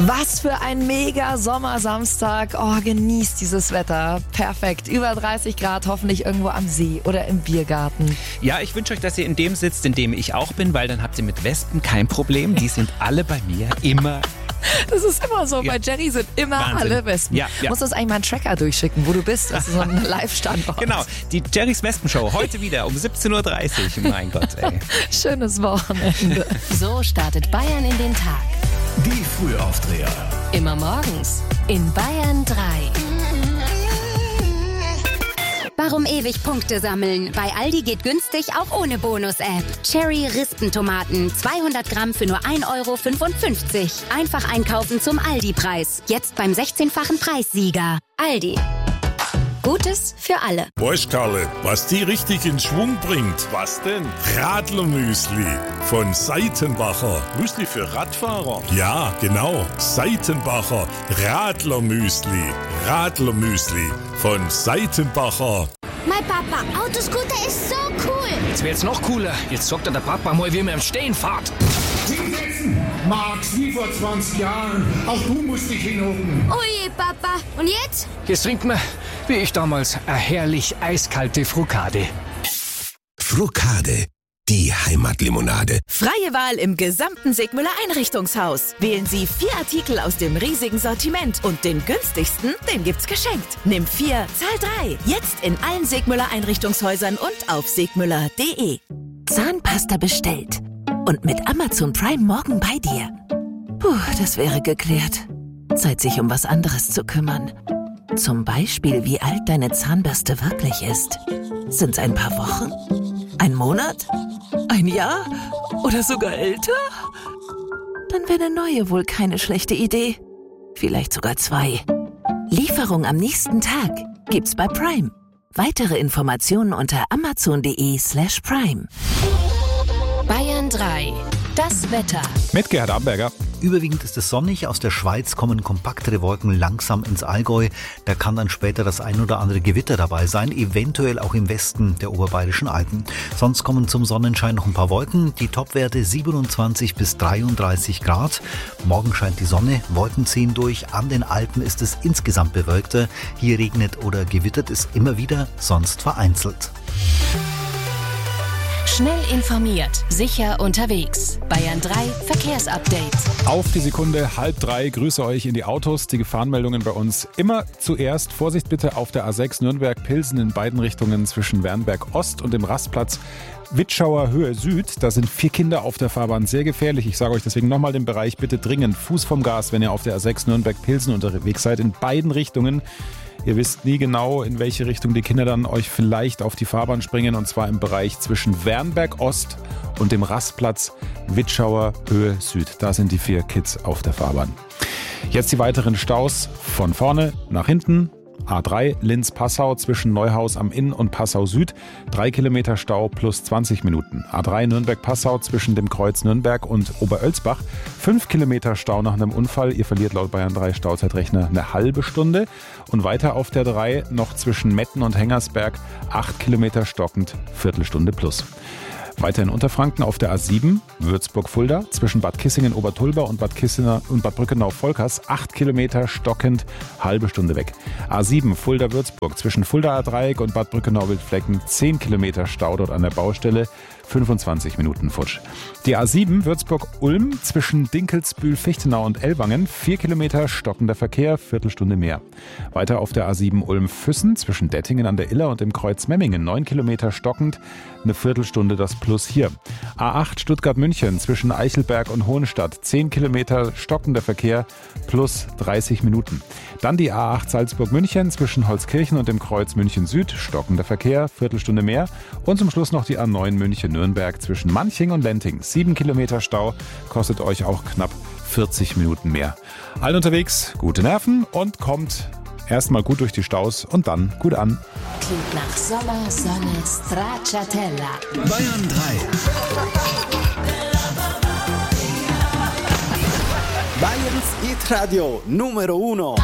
Was für ein mega Sommersamstag. Oh, genießt dieses Wetter. Perfekt. Über 30 Grad, hoffentlich irgendwo am See oder im Biergarten. Ja, ich wünsche euch, dass ihr in dem sitzt, in dem ich auch bin, weil dann habt ihr mit Wespen kein Problem. Die sind alle bei mir immer. Das ist immer so. Ja. Bei Jerry sind immer Wahnsinn. Alle Wespen. Ja. Musst du uns eigentlich mal einen Tracker durchschicken, wo du bist. Das ist so ein Live-Standort. Genau. Die Jerrys Wespenshow. Heute wieder um 17.30 Uhr. Mein Gott, ey. Schönes Wochenende. So startet Bayern in den Tag. Die Frühaufdreher. Immer morgens in Bayern 3. Warum ewig Punkte sammeln? Bei Aldi geht günstig auch ohne Bonus-App. Cherry Rispentomaten, 200 Gramm für nur 1,55 €. Einfach einkaufen zum Aldi-Preis. Jetzt beim 16-fachen Preissieger. Aldi. Gutes für alle. Weißt Karle, was die richtig in Schwung bringt? Was denn? Radlermüsli von Seitenbacher. Müsli für Radfahrer? Ja, genau. Seitenbacher Radlermüsli. Radlermüsli von Seitenbacher. Mein Papa, Autoscooter ist so cool. Jetzt wird's noch cooler. Jetzt sagt der Papa mal, wie man im Stehen fährt. Max, wie vor 20 Jahren. Auch du musst dich hinhocken. Oh je, Papa. Und jetzt? Jetzt trinkt man, wie ich damals, eine herrlich eiskalte Frukade. Frukade, die Heimatlimonade. Freie Wahl im gesamten Sigmüller Einrichtungshaus. Wählen Sie 4 Artikel aus dem riesigen Sortiment und den günstigsten, den gibt's geschenkt. Nimm 4, zahl 3. Jetzt in allen Sigmüller Einrichtungshäusern und auf sigmüller.de. Zahnpasta bestellt. Und mit Amazon Prime morgen bei dir. Puh, das wäre geklärt. Zeit, sich um was anderes zu kümmern. Zum Beispiel, wie alt deine Zahnbürste wirklich ist. Sind's ein paar Wochen? Ein Monat? Ein Jahr? Oder sogar älter? Dann wäre eine neue wohl keine schlechte Idee. Vielleicht sogar 2. Lieferung am nächsten Tag gibt's bei Prime. Weitere Informationen unter amazon.de/prime. Bayern 3. Das Wetter. Mit Gerhard Amberger. Überwiegend ist es sonnig. Aus der Schweiz kommen kompaktere Wolken langsam ins Allgäu. Da kann dann später das ein oder andere Gewitter dabei sein, eventuell auch im Westen der oberbayerischen Alpen. Sonst kommen zum Sonnenschein noch ein paar Wolken. Die Topwerte 27 bis 33 Grad. Morgen scheint die Sonne, Wolken ziehen durch. An den Alpen ist es insgesamt bewölkter. Hier regnet oder gewittert es immer wieder, sonst vereinzelt. Schnell informiert, sicher unterwegs. Bayern 3 Verkehrsupdate. Auf die Sekunde 2:30 grüße euch in die Autos. Die Gefahrenmeldungen bei uns immer zuerst. Vorsicht bitte auf der A6 Nürnberg-Pilsen in beiden Richtungen zwischen Wernberg Ost und dem Rastplatz Witschauer Höhe Süd. Da sind 4 Kinder auf der Fahrbahn, sehr gefährlich. Ich sage euch deswegen nochmal den Bereich bitte dringend Fuß vom Gas, wenn ihr auf der A6 Nürnberg-Pilsen unterwegs seid, in beiden Richtungen. Ihr wisst nie genau, in welche Richtung die Kinder dann euch vielleicht auf die Fahrbahn springen, und zwar im Bereich zwischen Wernberg Ost und dem Rastplatz Witschauer Höhe Süd. Da sind die 4 Kids auf der Fahrbahn. Jetzt die weiteren Staus von vorne nach hinten. A3 Linz-Passau zwischen Neuhaus am Inn und Passau Süd. 3 Kilometer Stau plus 20 Minuten. A3 Nürnberg-Passau zwischen dem Kreuz Nürnberg und Oberölsbach. 5 Kilometer Stau nach einem Unfall. Ihr verliert laut Bayern 3 Stauzeitrechner eine halbe Stunde. Und weiter auf der 3 noch zwischen Metten und Hengersberg. 8 Kilometer stockend, Viertelstunde plus. Weiter in Unterfranken auf der A7 Würzburg-Fulda zwischen Bad Kissingen-Obertulba und Bad Brückenau-Volkers 8 Kilometer stockend, halbe Stunde weg. A7 Fulda-Würzburg zwischen Fulda-Dreieck und Bad Brückenau-Wildflecken 10 Kilometer Stau dort an der Baustelle, 25 Minuten futsch. Die A7 Würzburg-Ulm zwischen Dinkelsbühl-Fichtenau und Ellwangen 4 Kilometer stockender Verkehr, Viertelstunde mehr. Weiter auf der A7 Ulm-Füssen zwischen Dettingen an der Iller und dem Kreuz Memmingen 9 Kilometer stockend, eine Viertelstunde das Plus hier. A8 Stuttgart-München zwischen Eichelberg und Hohenstadt 10 Kilometer stockender Verkehr plus 30 Minuten. Dann die A8 Salzburg-München zwischen Holzkirchen und dem Kreuz München Süd, stockender Verkehr, Viertelstunde mehr. Und zum Schluss noch die A9 München-Nürnberg zwischen Manching und Lenting. 7 Kilometer Stau, kostet euch auch knapp 40 Minuten mehr. Allen unterwegs, gute Nerven und kommt erstmal gut durch die Staus und dann gut an. Klingt nach Sommer, Sonne, Stracciatella. Bayern 3. Bayerns Hit Radio Numero 1.